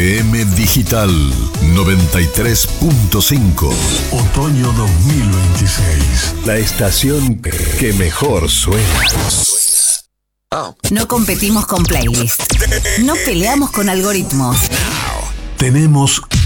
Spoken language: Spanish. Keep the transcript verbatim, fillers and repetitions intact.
M Digital noventa y tres punto cinco. Otoño dos mil veintiséis. La estación que mejor suena. No competimos con playlists. No peleamos con algoritmos. Tenemos